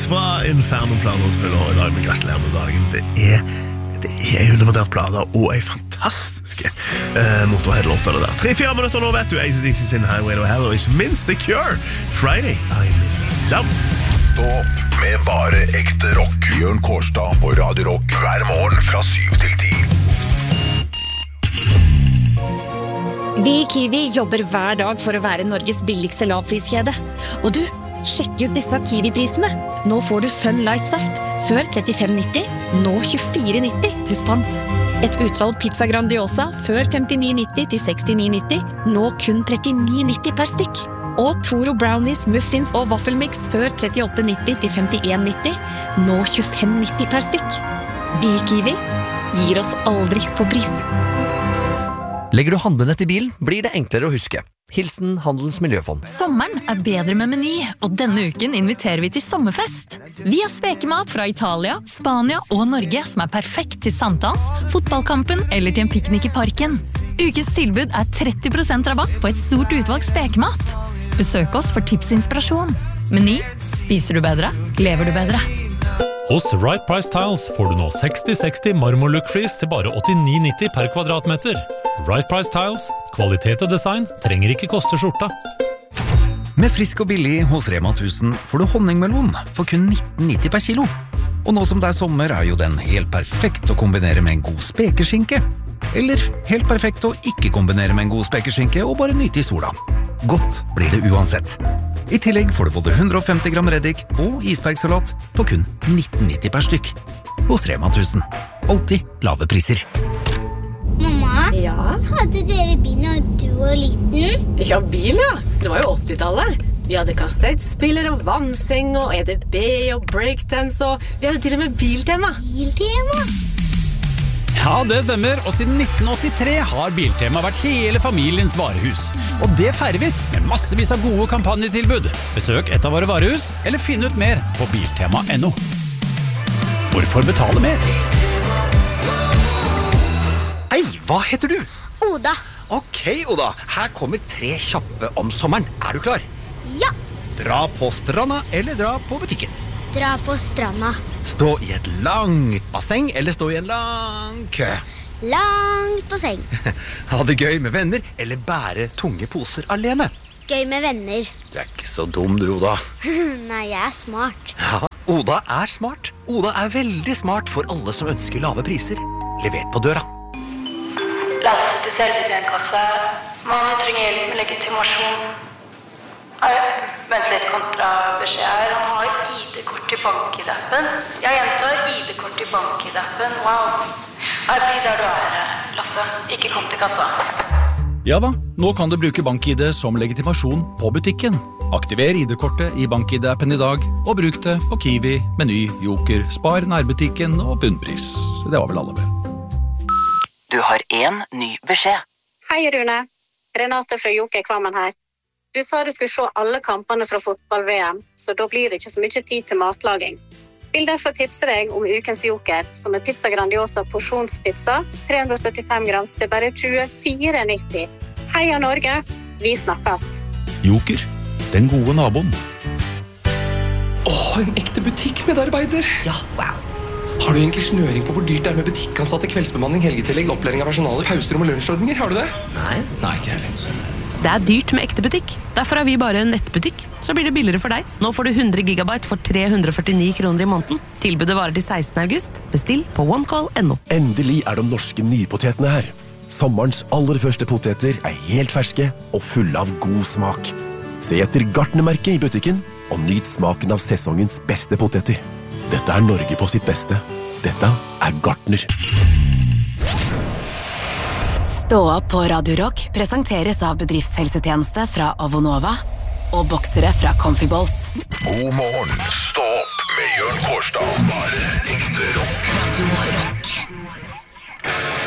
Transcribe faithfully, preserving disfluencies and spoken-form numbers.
fra Inferno-planer selvfølgelig har I dag, men gratulerer med dagen. Det er, det er en undervurdert plade og en fantastisk eh, Motorhead-låt av det der. Tre-fire minutter nå, vet du, A C D C sin Highway to Hell, og ikke minst The Cure, Friday, I'm in love. Stå opp med bare ekte rock. Bjørn Kårstad på Radio Rock hver morgen fra syv til ti. Vi I Kiwi jobber hver dag for å være Norges billigste lavpriskjede. Og du, sjekk ut disse Kiwi-prisene. Nå får du Fun Light-saft. Før trettifem nitti, nå tjuefire nitti pluss pant. Et utvalg pizza Grandiosa før femtini nitti til sekstini nitti, nå kun trettini nitti per stykk. Og Toro Brownies, muffins og vaffelmix før trettiåtte nitti til femtien nitti, nå tjuefem nitti per stykk. Vi I Kiwi gir oss aldri på pris. Legger du handlenett I bilen, blir det enklere å huske. Hilsen Handelens Miljøfond. Sommeren er bedre med Meny, og denne uken inviterer vi til sommerfest. Vi har spekemat fra Italia, Spania og Norge som er perfekt til sankthans, fotballkampen eller til en piknik I parken. Ukes tilbud er tretti prosent rabatt på et stort utvalg spekemat. Besøk oss for tipsinspirasjon. Meny, spiser du bedre, lever du bedre. Hos Right Price Tiles får du nå seksti seksti marmorlook-flis til bare åttini nitti per kvadratmeter. Right Price Tiles, kvalitet og design trenger ikke koste skjorta. Med frisk og billig hos Rema tusen får du honningmelon for kun nitten nitti per kilo. Og nå som det er sommer er jo den helt perfekt å kombinere med en god spekeskinke. Eller helt perfekt å ikke kombinere med en god spekeskinke og bare nyte I sola. Godt blir det uansett. I tillegg får du både hundre og femti gram reddik og isbergsalat på kun nitten nitti per stykk. Hos Rema tusen. Alltid lave priser. Mamma, ja? Hadde dere bil når du var liten? Ja, bil ja. Det var jo åttitallet. Vi hadde kassettspiller og vannseng og E D B og breakdance og vi hadde til og med biltema. Biltema? Ja, det stemmer, og siden nitten åttitre har Biltema vært hele familiens varehus. Og det feirer vi med massevis av gode kampanjetilbud. Besøk et av våre varehus, eller finn ut mer på biltema punktum no. Hvorfor betale mer? Hei, hva heter du? Oda. Ok, Oda, her kommer tre kjappe om sommeren. Er du klar? Ja. Dra på stranda, eller dra på butikken? Dra på stranda. Stå I et langt basseng, eller stå I en lang kø? Langt basseng. Ha det gøy med venner, eller bære tunge poser alene? Gøy med venner. Du er ikke så dum, du, Oda. Nei, jeg er smart. Ja, Oda er smart. Oda er veldig smart for alle som ønsker lave priser. Levert på døra. Lastet til selvbetjentkasse. Man trenger hjelp med legitimasjon. Nei, vent litt kontra beskjed her. Han har I D-kort I bank-I-D-appen. Jeg gjentar I D-kort I bank-I-D-appen. Wow. Her blir der du er, Lasse. Ikke kom til kassa. Ja da, nå kan du bruke BankID som legitimasjon på butikken. Aktiver I D-kortet I BankID-appen I dag, og bruk det på Kiwi, Meny, Joker, Spar, nærbutikken og bunnpris. Det var vel alle vel. Du har en ny beskjed. Hei Rune, Renate fra Joker Kvammen her. Du sa du skulle se alle kampene fra fotball-V M, så da blir det ikke så mye tid til matlaging. Vil derfor tipse deg om ukens Joker, som er pizza Grandiosa porsjonspizza, tre hundre og syttifem grams til bare tjuefire nitti. Heia Norge, vi snakkes. Joker, den gode naboen. Åh, en ekte butikkmedarbeider. Ja, wow. Har du egentlig snøring på hvor dyrt det er med butikkansatte, kveldsbemanning, helgetillegg, opplæring av personalet, pauserom og lunsjordninger? Har du det? Nei. Nei, ikke heller. Det er dyrt med ekte butikk. Derfor er vi bare en nettbutikk. Så blir det billigere for deg. Nå får du hundre gigabyte for tre hundre og førtini kroner I måneden. Tilbudet varer til sekstende august. Bestill på onecall punktum no. Endelig er de norske nypotetene her. Sommerens aller første poteter er helt ferske og fulle av god smak. Se etter Gartnermerket I butikken, og nyt smaken av sesongens beste poteter. Dette er Norge på sitt beste. Dette er Gartner. Stå opp på Radio Rock presenteres av bedriftshelsetjeneste fra Avonova og boksere fra Comfy Balls. God morgen, stå opp med Bjørn Kårstad. Bare ekte rock. Radio Rock.